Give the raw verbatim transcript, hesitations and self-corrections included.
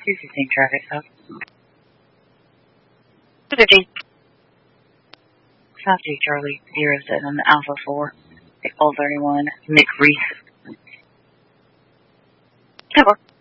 two fifteen traffic stop. two fifteen. South G Charlie, zero seven Alpha four, L thirty-one, Nick Reese. ten four.